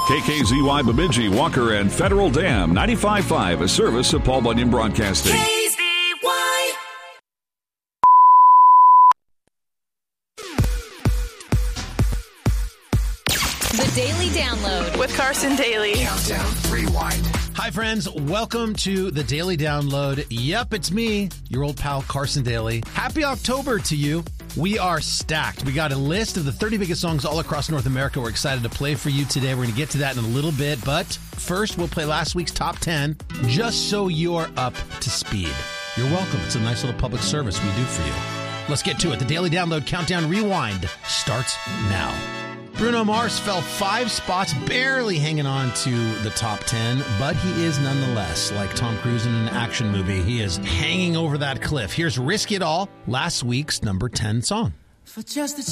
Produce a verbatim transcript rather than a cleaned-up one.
K K Z Y Bemidji, Walker, and Federal Dam, ninety-five point five, a service of Paul Bunyan Broadcasting. K Z Y. The Daily Download with Carson Daly. Countdown Rewind. Hi, friends. Welcome to the Daily Download. Yep, it's me, your old pal Carson Daly. Happy October to you. We are stacked. We got a list of the thirty biggest songs all across North America we're excited to play for you today. We're going to get to that in a little bit, but first we'll play last week's top ten just so you're up to speed. You're welcome. It's a nice little public service we do for you. Let's get to it. The Daily Download Countdown Rewind starts now. Bruno Mars fell five spots, barely hanging on to the top ten, but he is nonetheless, like Tom Cruise in an action movie, he is hanging over that cliff. Here's Risk It All, last week's number ten song. For just a